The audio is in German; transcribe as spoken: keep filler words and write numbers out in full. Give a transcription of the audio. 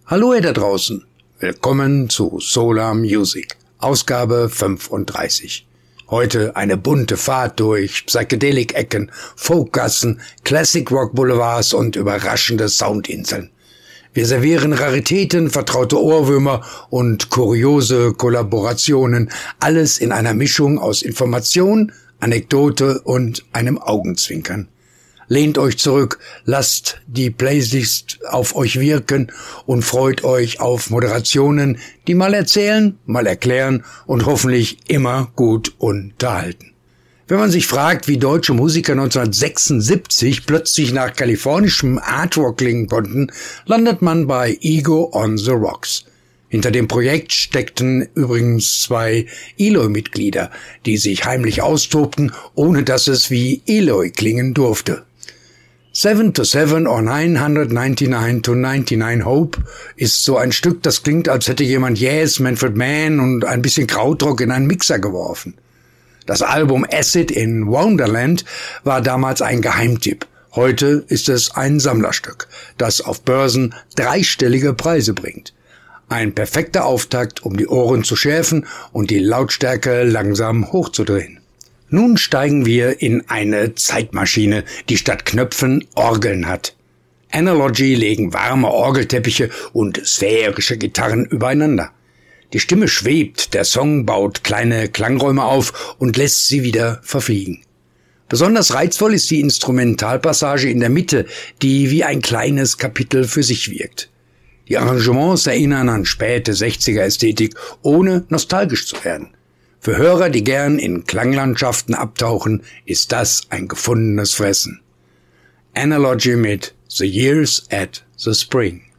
Hallo ihr da draußen, willkommen zu Solar Music, Ausgabe fünfunddreißig. Heute eine bunte Fahrt durch Psychedelic-Ecken, Folkgassen, Classic-Rock-Boulevards und überraschende Soundinseln. Wir servieren Raritäten, vertraute Ohrwürmer und kuriose Kollaborationen, alles in einer Mischung aus Information, Anekdote und einem Augenzwinkern. Lehnt euch zurück, lasst die Playlist auf euch wirken und freut euch auf Moderationen, die mal erzählen, mal erklären und hoffentlich immer gut unterhalten. Wenn man sich fragt, wie deutsche Musiker neunzehnhundertsechsundsiebzig plötzlich nach kalifornischem Artrock klingen konnten, landet man bei Ego on the Rocks. Hinter dem Projekt steckten übrigens zwei Eloy-Mitglieder, die sich heimlich austobten, ohne dass es wie Eloy klingen durfte. Seven to Seven or nine ninety-nine to ninety-nine Hope ist so ein Stück, das klingt, als hätte jemand Yes, Manfred Mann und ein bisschen Krautrock in einen Mixer geworfen. Das Album Acid in Wonderland war damals ein Geheimtipp. Heute ist es ein Sammlerstück, das auf Börsen dreistellige Preise bringt. Ein perfekter Auftakt, um die Ohren zu schärfen und die Lautstärke langsam hochzudrehen. Nun steigen wir in eine Zeitmaschine, die statt Knöpfen Orgeln hat. Analogy legen warme Orgelteppiche und sphärische Gitarren übereinander. Die Stimme schwebt, der Song baut kleine Klangräume auf und lässt sie wieder verfliegen. Besonders reizvoll ist die Instrumentalpassage in der Mitte, die wie ein kleines Kapitel für sich wirkt. Die Arrangements erinnern an späte sechziger-Ästhetik, ohne nostalgisch zu werden. Für Hörer, die gern in Klanglandschaften abtauchen, ist das ein gefundenes Fressen. Analogy mit The Years at the Spring.